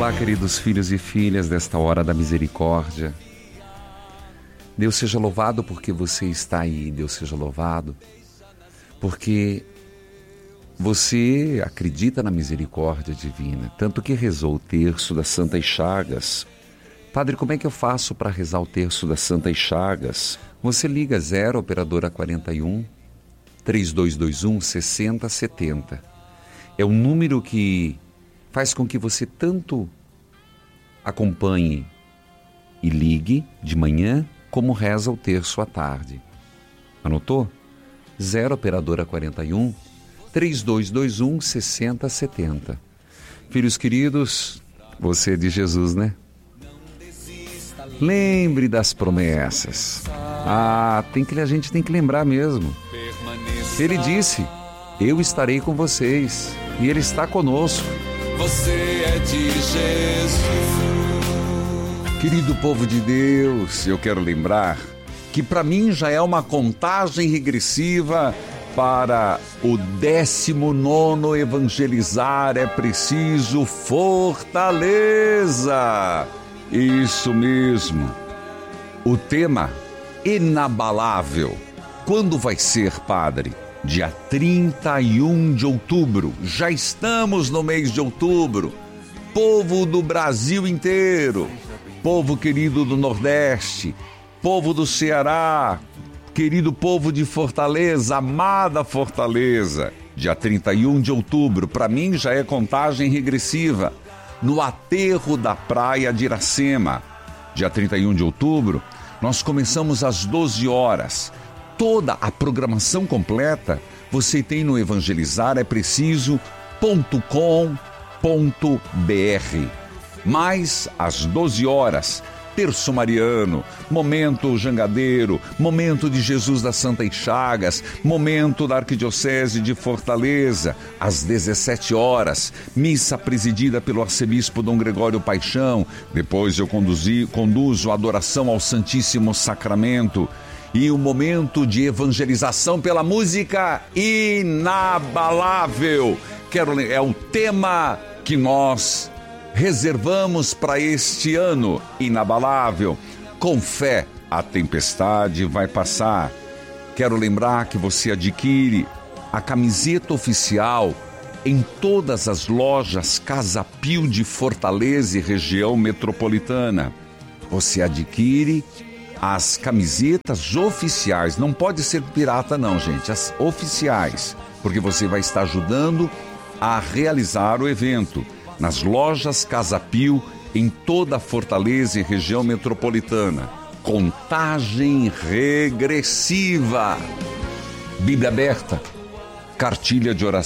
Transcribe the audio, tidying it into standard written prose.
Olá, queridos filhos e filhas desta hora da misericórdia. Deus seja louvado porque você está aí. Deus seja louvado porque você acredita na misericórdia divina. Tanto que rezou o terço das Santas Chagas. Padre, como é que eu faço para rezar o terço das Santas Chagas? Você liga 0 operadora 41 3221 6070. É um número que faz com que você tanto acompanhe e ligue de manhã, como reza o terço à tarde. Anotou? 0 operadora 41 3221 6070. Filhos queridos, você é de Jesus, né? Lembre das promessas. A gente tem que lembrar mesmo. Ele disse: eu estarei com vocês, e Ele está conosco. Você é de Jesus. Querido povo de Deus, eu quero lembrar que para mim já é uma contagem regressiva para o 19º Evangelizar é Preciso Fortaleza. Isso mesmo. O tema inabalável. Quando vai ser, padre? Dia 31 de outubro. Já estamos no mês de outubro. Povo do Brasil inteiro, povo querido do Nordeste, povo do Ceará, querido povo de Fortaleza, amada Fortaleza. Dia 31 de outubro, para mim já é contagem regressiva, no aterro da praia de Iracema. Dia 31 de outubro, nós começamos às 12 horas. Toda a programação completa você tem no evangelizarepreciso.com.br. Mais às 12 horas, terço mariano, momento jangadeiro, momento de Jesus das Santas Chagas, momento da Arquidiocese de Fortaleza. Às 17 horas, missa presidida pelo arcebispo Dom Gregório Paixão. Depois eu conduzo a adoração ao Santíssimo Sacramento. E o momento de evangelização pela música inabalável. É o tema que nós reservamos para este ano inabalável. Com fé, a tempestade vai passar. Quero lembrar que você adquire a camiseta oficial em todas as lojas Casa Pio de Fortaleza e região metropolitana. Você adquire as camisetas oficiais, não pode ser pirata não, gente, as oficiais, porque você vai estar ajudando a realizar o evento nas lojas Casa Pio em toda a Fortaleza e região metropolitana. Contagem regressiva. Bíblia aberta, cartilha de oração.